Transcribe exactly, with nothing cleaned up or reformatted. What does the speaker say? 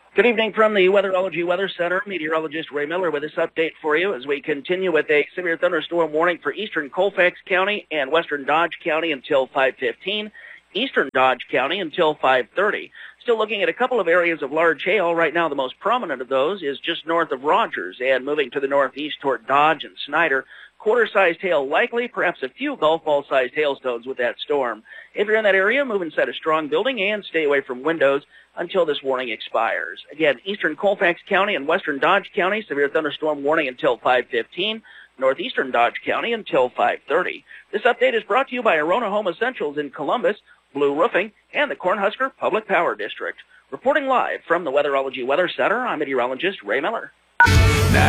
Good evening from the Weatherology Weather Center. Meteorologist Ray Miller with this update for you as we continue with a severe thunderstorm warning for eastern Colfax County and western Dodge County until five fifteen, eastern Dodge County until five thirty. Still looking at a couple of areas of large hail. Right now, the most prominent of those is just north of Rogers and moving to the northeast toward Dodge and Snyder. Quarter-sized hail likely, perhaps a few golf ball-sized hailstones with that storm. If you're in that area, move inside a strong building and stay away from windows until this warning expires. Again, eastern Colfax County and western Dodge County, severe thunderstorm warning until five fifteen. Northeastern Dodge County until five thirty. This update is brought to you by Arona Home Essentials in Columbus, Blue Roofing, and the Cornhusker Public Power District. Reporting live from the Weatherology Weather Center, I'm meteorologist Ray Miller.